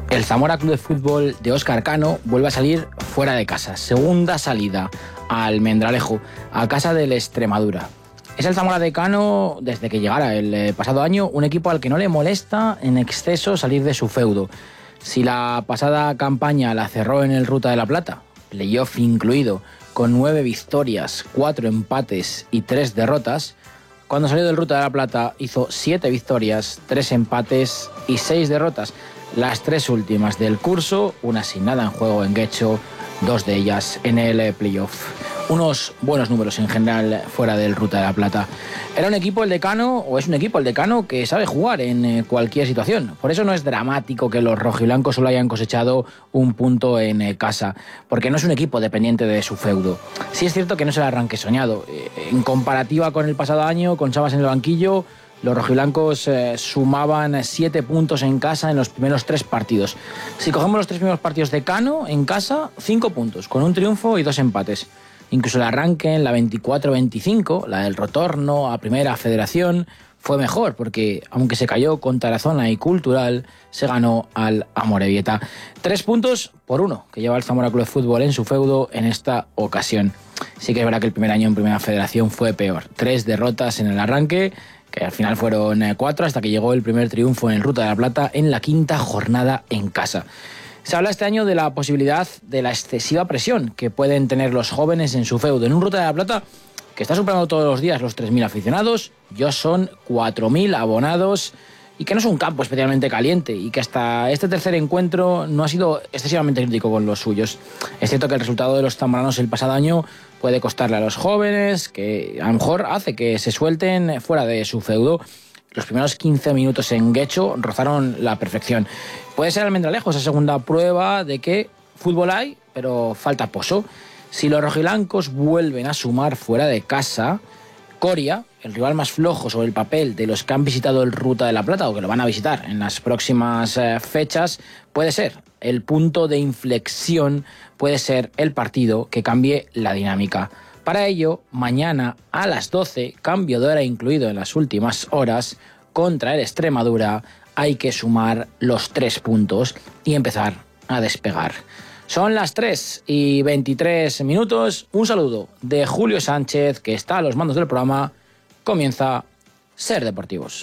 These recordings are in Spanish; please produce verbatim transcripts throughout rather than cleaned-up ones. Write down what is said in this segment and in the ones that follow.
El Zamora Club de Fútbol de Óscar Cano vuelve a salir fuera de casa. Segunda salida al Almendralejo, a casa del Extremadura. Es el Zamora de Cano, desde que llegara el pasado año, un equipo al que no le molesta en exceso salir de su feudo. Si la pasada campaña la cerró en el Ruta de la Plata, playoff incluido, con nueve victorias, cuatro empates y tres derrotas, cuando salió del Ruta de la Plata hizo siete victorias, tres empates y seis derrotas. Las tres últimas del curso, una sin nada en juego en Guecho, dos de ellas en el playoff. Unos buenos números en general fuera del Ruta de la Plata. Era un equipo el Decano, o es un equipo el Decano, que sabe jugar en cualquier situación. Por eso no es dramático que los rojiblancos solo hayan cosechado un punto en casa, porque no es un equipo dependiente de su feudo. Sí es cierto que no es el arranque soñado. En comparativa con el pasado año, con Sabas en el banquillo, los rojiblancos eh, sumaban siete puntos en casa en los primeros tres partidos. Si cogemos los tres primeros partidos de Cano, en casa, cinco puntos, con un triunfo y dos empates. Incluso el arranque en la veinticuatro veinticinco, la del retorno a Primera Federación, fue mejor, porque aunque se cayó con Tarazona y Cultural, se ganó al Amorebieta. Tres puntos por uno que lleva el Zamora Club de Fútbol en su feudo en esta ocasión. Sí que es verdad que el primer año en Primera Federación fue peor. Tres derrotas en el arranque, que al final fueron cuatro, hasta que llegó el primer triunfo en el Ruta de la Plata en la quinta jornada en casa. Se habla este año de la posibilidad de la excesiva presión que pueden tener los jóvenes en su feudo. En un Ruta de la Plata que está superando todos los días los tres mil aficionados, ya son cuatro mil abonados, y que no es un campo especialmente caliente, y que hasta este tercer encuentro no ha sido excesivamente crítico con los suyos. Es cierto que el resultado de los zamoranos el pasado año puede costarle a los jóvenes, que a lo mejor hace que se suelten fuera de su feudo. Los primeros quince minutos en Guecho rozaron la perfección. Puede ser Almendralejo esa segunda prueba de que fútbol hay, pero falta pozo. Si los rojiblancos vuelven a sumar fuera de casa, Coria, el rival más flojo sobre el papel de los que han visitado el Ruta de la Plata o que lo van a visitar en las próximas eh, fechas, puede ser el punto de inflexión, puede ser el partido que cambie la dinámica. Para ello, mañana a las doce, cambio de hora incluido en las últimas horas, contra el Extremadura, hay que sumar los tres puntos y empezar a despegar. Son las tres y veintitrés minutos. Un saludo de Julio Sánchez, que está a los mandos del programa. Comienza Ser Deportivos.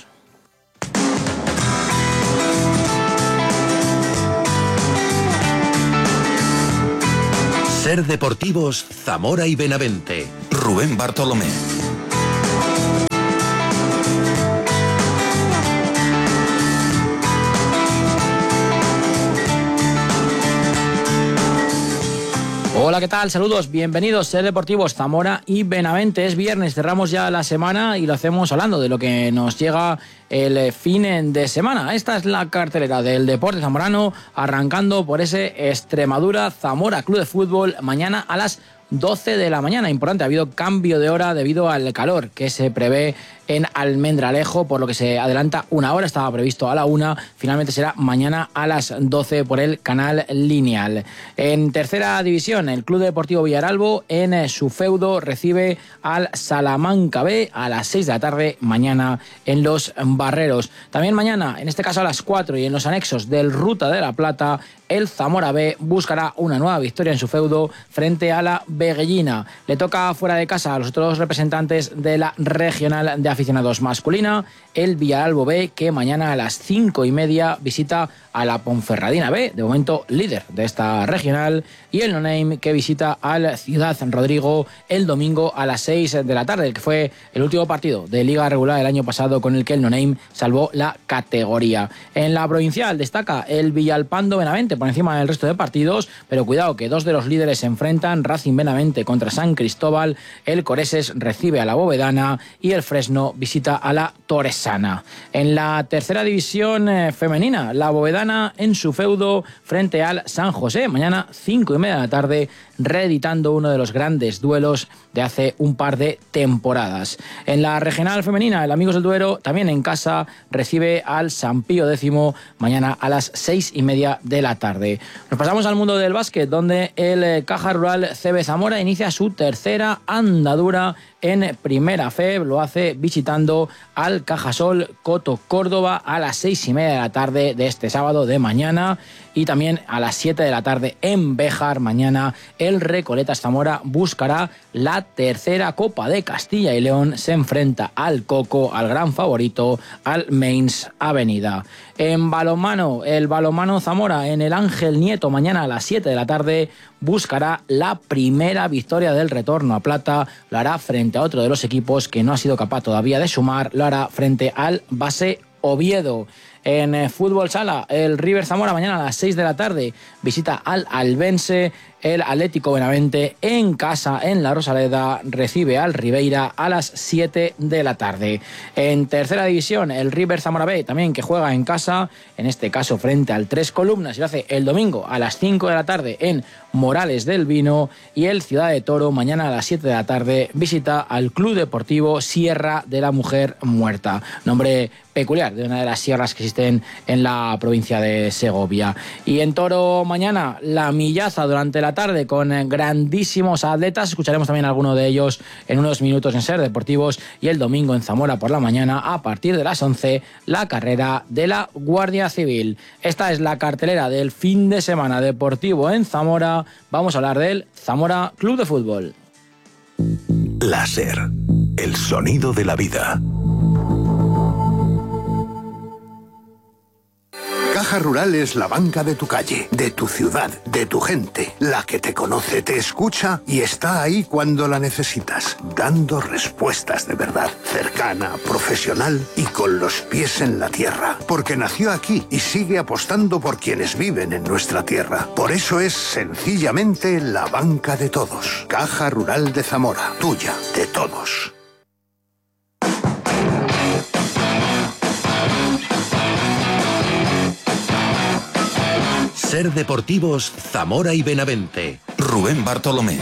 Ser Deportivos, Zamora y Benavente. Rubén Bartolomé. Hola, ¿qué tal? Saludos, bienvenidos a Ser Deportivos, Zamora y Benavente. Es viernes, cerramos ya la semana y lo hacemos hablando de lo que nos llega el fin de semana. Esta es la cartelera del deporte zamorano, arrancando por ese Extremadura Zamora Club de Fútbol mañana a las doce de la mañana. Importante, ha habido cambio de hora debido al calor que se prevé en Almendralejo, por lo que se adelanta una hora, estaba previsto a la una, finalmente será mañana a las doce por el canal lineal. En tercera división, el Club Deportivo Villaralbo en su feudo recibe al Salamanca B a las seis de la tarde mañana en Los Barreros. También mañana, en este caso a las cuatro y en los anexos del Ruta de la Plata, el Zamora B buscará una nueva victoria en su feudo frente a la Veguellina. Le toca fuera de casa a los otros representantes de la regional de aficionados masculina, el Villaralbo B, que mañana a las cinco y media visita a la Ponferradina B, de momento líder de esta regional, y el No Name, que visita al Ciudad Rodrigo el domingo a las seis de la tarde, el que fue el último partido de Liga Regular el año pasado con el que el No Name salvó la categoría. En la provincial destaca el Villalpando Benavente por encima del resto de partidos, pero cuidado que dos de los líderes se enfrentan, Racing Benavente contra San Cristóbal, el Coreses recibe a la Bovedana y el Fresno visita a la Torresana. En la tercera división eh, femenina, la Bovedana en su feudo frente al San José, mañana cinco y media de la tarde, reeditando uno de los grandes duelos de hace un par de temporadas. En la regional femenina, el Amigos del Duero, también en casa, recibe al San Pío X mañana a las seis y media de la tarde. Nos pasamos al mundo del básquet, donde el Caja Rural C B Zamora inicia su tercera andadura en Primera F E B, lo hace visitando al Cajasol Coto Córdoba a las seis y media de la tarde de este sábado de mañana. Y también a las siete de la tarde en Béjar, mañana el Recoletas Zamora buscará la tercera Copa de Castilla y León. Se enfrenta al Coco, al gran favorito, al Mainz Avenida. En balonmano, el balonmano Zamora en el Ángel Nieto, mañana a las siete de la tarde buscará la primera victoria del retorno a plata. Lo hará frente a otro de los equipos que no ha sido capaz todavía de sumar. Lo hará frente al Base Oviedo. En eh, fútbol sala, el River Zamora mañana a las seis de la tarde visita al Albense. El Atlético Benavente en casa, en la Rosaleda, recibe al Ribeira a las siete de la tarde. En tercera división, el River Zamora B, también que juega en casa, en este caso frente al Tres Columnas, y lo hace el domingo a las cinco de la tarde en Morales del Vino. Y el Ciudad de Toro, mañana a las siete de la tarde, visita al Club Deportivo Sierra de la Mujer Muerta. Nombre peculiar de una de las sierras que existen en la provincia de Segovia. Y en Toro, mañana, la millaza durante la tarde con grandísimos atletas. Escucharemos también a alguno de ellos en unos minutos en Ser Deportivos. Y el domingo en Zamora por la mañana, a partir de las once, la carrera de la Guardia Civil. Esta es la cartelera del fin de semana deportivo en Zamora. Vamos a hablar del Zamora Club de Fútbol. Láser, el sonido de la vida. Caja Rural es la banca de tu calle, de tu ciudad, de tu gente, la que te conoce, te escucha y está ahí cuando la necesitas, dando respuestas de verdad, cercana, profesional y con los pies en la tierra, porque nació aquí y sigue apostando por quienes viven en nuestra tierra. Por eso es sencillamente la banca de todos. Caja Rural de Zamora, tuya, de todos. Ser Deportivos Zamora y Benavente. Rubén Bartolomé.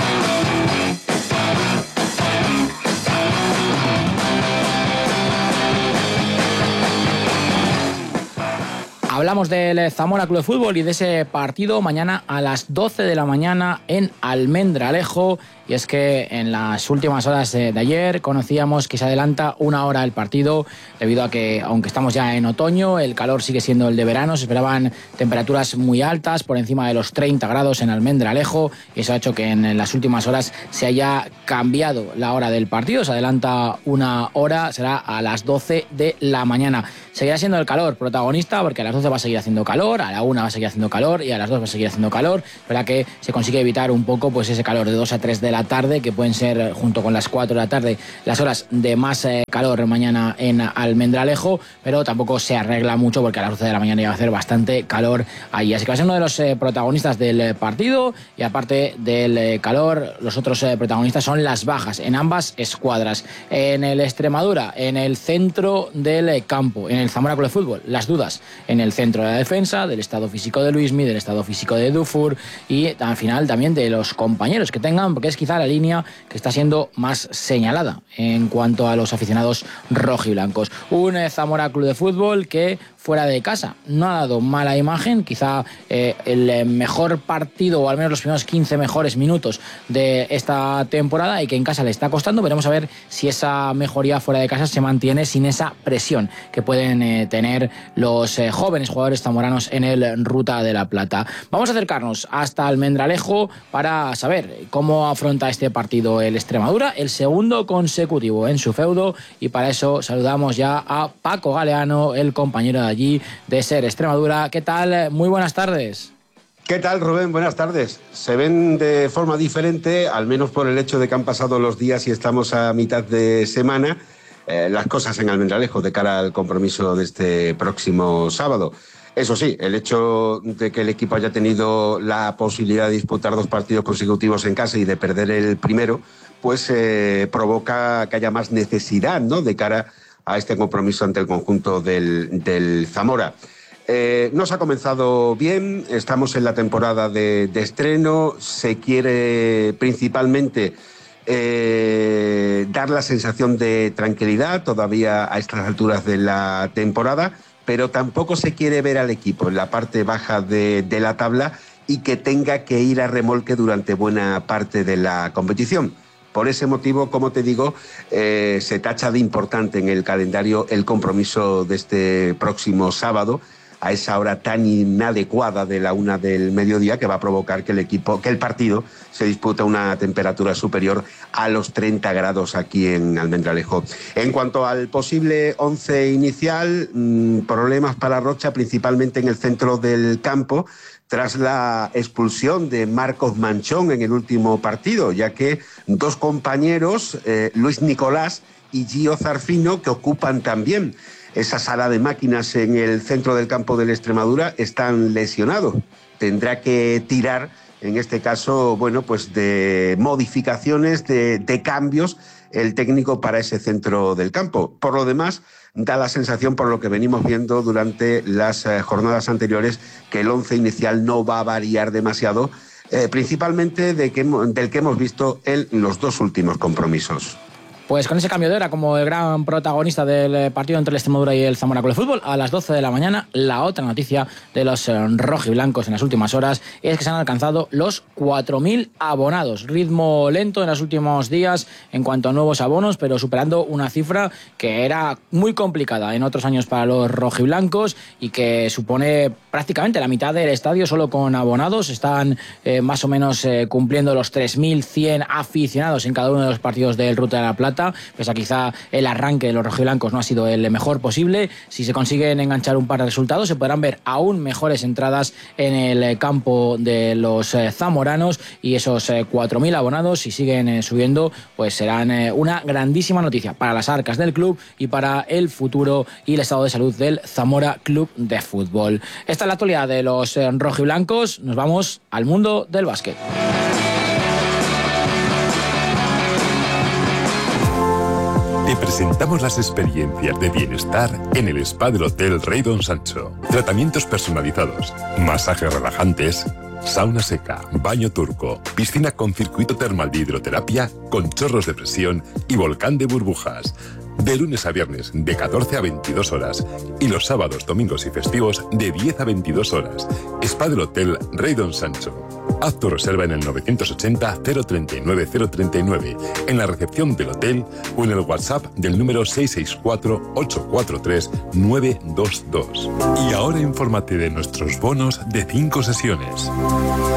Hablamos del Zamora Club de Fútbol y de ese partido mañana a las doce de la mañana en Almendralejo. Y es que en las últimas horas de ayer conocíamos que se adelanta una hora el partido debido a que, aunque estamos ya en otoño, el calor sigue siendo el de verano. Se esperaban temperaturas muy altas, por encima de los treinta grados en Almendralejo, y eso ha hecho que en las últimas horas se haya cambiado la hora del partido. Se adelanta una hora, será a las doce de la mañana. Seguirá siendo el calor protagonista, porque a las doce va a seguir haciendo calor, a la una va a seguir haciendo calor y a las dos va a seguir haciendo calor, para que se consiga evitar un poco pues ese calor de dos a tres de la tarde, que pueden ser, junto con las cuatro de la tarde, las horas de más eh, calor mañana en Almendralejo, pero tampoco se arregla mucho porque a las doce de la mañana ya va a hacer bastante calor ahí. Así que va a ser uno de los eh, protagonistas del partido, y aparte del eh, calor, los otros eh, protagonistas son las bajas en ambas escuadras. En el Extremadura, en el centro del eh, campo, en el Zamora Club de Fútbol, las dudas en el centro de la defensa, del estado físico de Luismi, del estado físico de Dufour y al final también de los compañeros que tengan, porque es quizá la línea que está siendo más señalada en cuanto a los aficionados rojiblancos. Un eh, Zamora Club de Fútbol que fuera de casa no ha dado mala imagen, quizá eh, el mejor partido, o al menos los primeros quince mejores minutos de esta temporada, y que en casa le está costando. Veremos a ver si esa mejoría fuera de casa se mantiene sin esa presión que pueden eh, tener los eh, jóvenes jugadores zamoranos en el Ruta de la Plata. Vamos a acercarnos hasta Almendralejo para saber cómo afronta este partido el Extremadura, el segundo consecutivo en su feudo, y para eso saludamos ya a Paco Galeano, el compañero de allí de Ser Extremadura. ¿Qué tal? Muy buenas tardes. ¿Qué tal, Rubén? Buenas tardes. Se ven de forma diferente, al menos por el hecho de que han pasado los días y estamos a mitad de semana, eh, las cosas en Almendralejo de cara al compromiso de este próximo sábado. Eso sí, el hecho de que el equipo haya tenido la posibilidad de disputar dos partidos consecutivos en casa y de perder el primero, pues eh, provoca que haya más necesidad, ¿no?, de cara a este compromiso ante el conjunto del, del Zamora. Eh, nos ha comenzado bien, estamos en la temporada de, de estreno, se quiere principalmente eh, dar la sensación de tranquilidad todavía a estas alturas de la temporada, pero tampoco se quiere ver al equipo en la parte baja de, de la tabla y que tenga que ir a remolque durante buena parte de la competición. Por ese motivo, como te digo, eh, se tacha de importante en el calendario el compromiso de este próximo sábado a esa hora tan inadecuada de la una del mediodía, que va a provocar que el equipo, que el partido se dispute a una temperatura superior a los treinta grados aquí en Almendralejo. En cuanto al posible once inicial, mmm, problemas para Rocha, principalmente en el centro del campo, tras la expulsión de Marcos Manchón en el último partido, ya que dos compañeros, eh, Luis Nicolás y Gio Zarfino, que ocupan también esa sala de máquinas en el centro del campo del Extremadura, están lesionados. Tendrá que tirar, en este caso, bueno, pues de modificaciones, de, de cambios, el técnico para ese centro del campo. Por lo demás, da la sensación, por lo que venimos viendo durante las eh, jornadas anteriores, que el once inicial no va a variar demasiado, eh, principalmente de que, del que hemos visto en los dos últimos compromisos. Pues con ese cambio de hora, como el gran protagonista del partido entre el Extremadura y el Zamora Club de Fútbol, a las doce de la mañana, la otra noticia de los rojiblancos en las últimas horas es que se han alcanzado los cuatro mil abonados. Ritmo lento en los últimos días en cuanto a nuevos abonos, pero superando una cifra que era muy complicada en otros años para los rojiblancos y que supone prácticamente la mitad del estadio solo con abonados. Están eh, más o menos eh, cumpliendo los tres mil cien aficionados en cada uno de los partidos del Ruta de la Plata. Pese a quizá el arranque de los rojiblancos no ha sido el mejor posible, si se consiguen enganchar un par de resultados se podrán ver aún mejores entradas en el campo de los zamoranos, y esos cuatro mil abonados, si siguen subiendo, pues serán una grandísima noticia para las arcas del club y para el futuro y el estado de salud del Zamora Club de Fútbol. Esta es la actualidad de los rojiblancos. Nos vamos al mundo del básquet. Te presentamos las experiencias de bienestar en el spa del Hotel Rey Don Sancho. Tratamientos personalizados, masajes relajantes, sauna seca, baño turco, piscina con circuito termal de hidroterapia, con chorros de presión y volcán de burbujas. De lunes a viernes de catorce a veintidós horas y los sábados, domingos y festivos de diez a veintidós horas. Spa del Hotel Rey Don Sancho. Haz tu reserva en el novecientos ochenta, cero treinta y nueve, cero treinta y nueve, en la recepción del hotel o en el WhatsApp del número seis seis cuatro, ocho cuatro tres, nueve dos dos. Y ahora infórmate de nuestros bonos de cinco sesiones.